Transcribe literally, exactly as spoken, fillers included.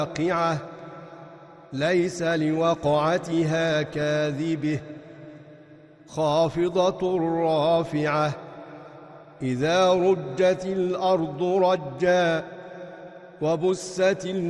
واقعة ليس لوقعتها كاذبة خافضة رافعة إذا رجت الأرض رجا وبست